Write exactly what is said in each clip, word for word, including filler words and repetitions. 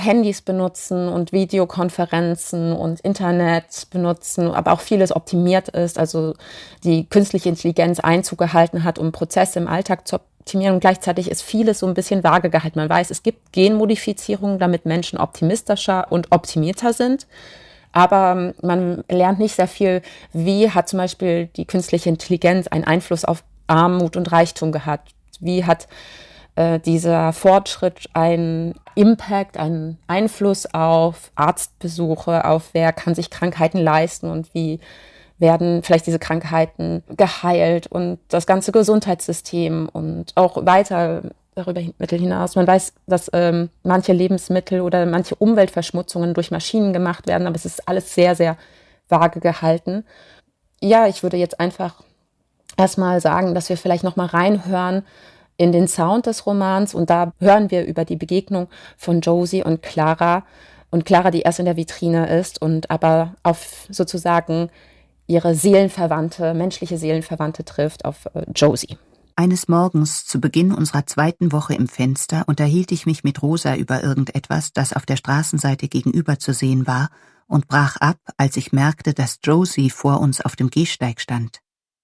Handys benutzen und Videokonferenzen und Internet benutzen, aber auch vieles optimiert ist, also die künstliche Intelligenz Einzug gehalten hat, um Prozesse im Alltag zu optimieren. Und gleichzeitig ist vieles so ein bisschen vage gehalten. Man weiß, es gibt Genmodifizierungen, damit Menschen optimistischer und optimierter sind. Aber man lernt nicht sehr viel, wie hat zum Beispiel die künstliche Intelligenz einen Einfluss auf Armut und Reichtum gehabt. Wie hat äh, dieser Fortschritt einen Impact, einen Einfluss auf Arztbesuche, auf wer kann sich Krankheiten leisten und wie werden vielleicht diese Krankheiten geheilt und das ganze Gesundheitssystem und auch weiter darüber Mittel hinaus. Man weiß, dass ähm, manche Lebensmittel oder manche Umweltverschmutzungen durch Maschinen gemacht werden, aber es ist alles sehr, sehr vage gehalten. Ja, ich würde jetzt einfach erstmal sagen, dass wir vielleicht nochmal reinhören in den Sound des Romans und da hören wir über die Begegnung von Josie und Clara und Clara, die erst in der Vitrine ist und aber auf sozusagen ihre Seelenverwandte, menschliche Seelenverwandte trifft, auf äh, Josie. Eines Morgens zu Beginn unserer zweiten Woche im Fenster unterhielt ich mich mit Rosa über irgendetwas, das auf der Straßenseite gegenüber zu sehen war, und brach ab, als ich merkte, dass Josie vor uns auf dem Gehsteig stand.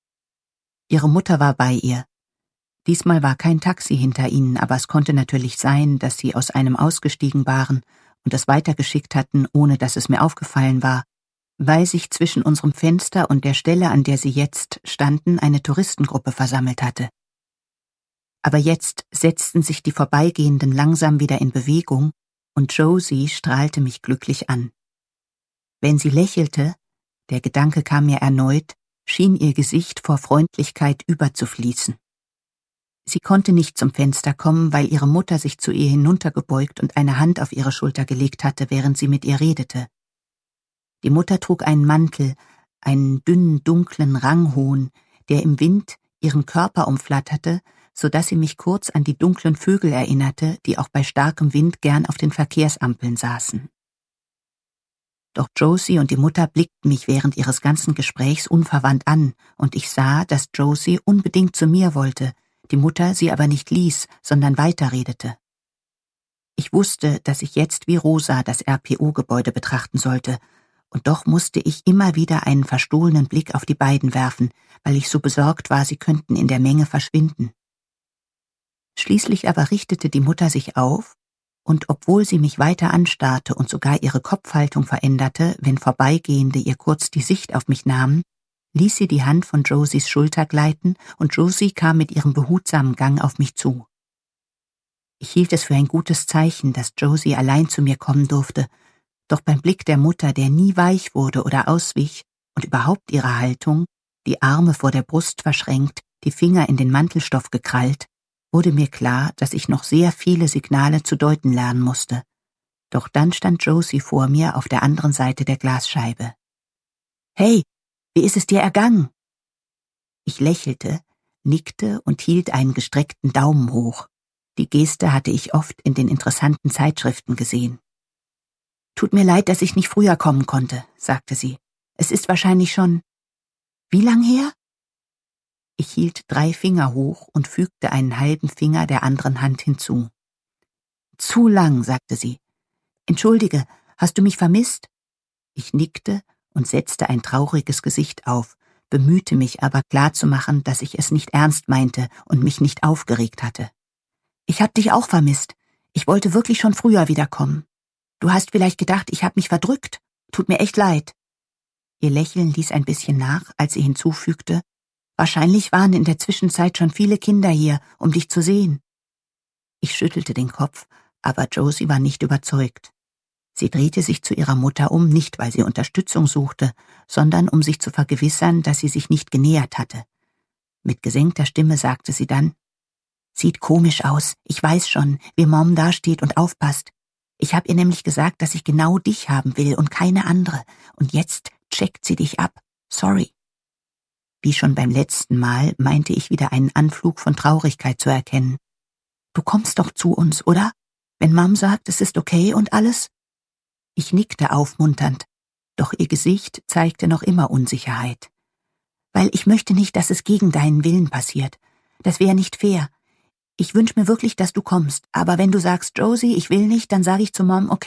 Ihre Mutter war bei ihr. Diesmal war kein Taxi hinter ihnen, aber es konnte natürlich sein, dass sie aus einem ausgestiegen waren und es weitergeschickt hatten, ohne dass es mir aufgefallen war, weil sich zwischen unserem Fenster und der Stelle, an der sie jetzt standen, eine Touristengruppe versammelt hatte. Aber jetzt setzten sich die Vorbeigehenden langsam wieder in Bewegung und Josie strahlte mich glücklich an. Wenn sie lächelte, der Gedanke kam mir erneut, schien ihr Gesicht vor Freundlichkeit überzufließen. Sie konnte nicht zum Fenster kommen, weil ihre Mutter sich zu ihr hinuntergebeugt und eine Hand auf ihre Schulter gelegt hatte, während sie mit ihr redete. Die Mutter trug einen Mantel, einen dünnen, dunklen Ranghohn, der im Wind ihren Körper umflatterte, so dass sie mich kurz an die dunklen Vögel erinnerte, die auch bei starkem Wind gern auf den Verkehrsampeln saßen. Doch Josie und die Mutter blickten mich während ihres ganzen Gesprächs unverwandt an, und ich sah, dass Josie unbedingt zu mir wollte, die Mutter sie aber nicht ließ, sondern weiterredete. Ich wusste, dass ich jetzt wie Rosa das R P O-Gebäude betrachten sollte, und doch musste ich immer wieder einen verstohlenen Blick auf die beiden werfen, weil ich so besorgt war, sie könnten in der Menge verschwinden. Schließlich aber richtete die Mutter sich auf, und obwohl sie mich weiter anstarrte und sogar ihre Kopfhaltung veränderte, wenn Vorbeigehende ihr kurz die Sicht auf mich nahmen, ließ sie die Hand von Josies Schulter gleiten und Josie kam mit ihrem behutsamen Gang auf mich zu. Ich hielt es für ein gutes Zeichen, dass Josie allein zu mir kommen durfte, doch beim Blick der Mutter, der nie weich wurde oder auswich, und überhaupt ihre Haltung, die Arme vor der Brust verschränkt, die Finger in den Mantelstoff gekrallt, wurde mir klar, dass ich noch sehr viele Signale zu deuten lernen musste. Doch dann stand Josie vor mir auf der anderen Seite der Glasscheibe. »Hey, wie ist es dir ergangen?« Ich lächelte, nickte und hielt einen gestreckten Daumen hoch. Die Geste hatte ich oft in den interessanten Zeitschriften gesehen. »Tut mir leid, dass ich nicht früher kommen konnte«, sagte sie. »Es ist wahrscheinlich schon... Wie lang her?« Ich hielt drei Finger hoch und fügte einen halben Finger der anderen Hand hinzu. »Zu lang«, sagte sie. »Entschuldige, hast du mich vermisst?« Ich nickte und setzte ein trauriges Gesicht auf, bemühte mich aber klarzumachen, dass ich es nicht ernst meinte und mich nicht aufgeregt hatte. »Ich hab dich auch vermisst. Ich wollte wirklich schon früher wiederkommen. Du hast vielleicht gedacht, ich hab mich verdrückt. Tut mir echt leid.« Ihr Lächeln ließ ein bisschen nach, als sie hinzufügte, »Wahrscheinlich waren in der Zwischenzeit schon viele Kinder hier, um dich zu sehen.« Ich schüttelte den Kopf, aber Josie war nicht überzeugt. Sie drehte sich zu ihrer Mutter um, nicht weil sie Unterstützung suchte, sondern um sich zu vergewissern, dass sie sich nicht genähert hatte. Mit gesenkter Stimme sagte sie dann, »Sieht komisch aus, ich weiß schon, wie Mom dasteht und aufpasst. Ich habe ihr nämlich gesagt, dass ich genau dich haben will und keine andere, und jetzt checkt sie dich ab. Sorry.« Wie schon beim letzten Mal meinte ich wieder einen Anflug von Traurigkeit zu erkennen. »Du kommst doch zu uns, oder? Wenn Mom sagt, es ist okay und alles?« Ich nickte aufmunternd, doch ihr Gesicht zeigte noch immer Unsicherheit. »Weil ich möchte nicht, dass es gegen deinen Willen passiert. Das wäre nicht fair. Ich wünsche mir wirklich, dass du kommst, aber wenn du sagst, Josie, ich will nicht, dann sage ich zu Mom, okay.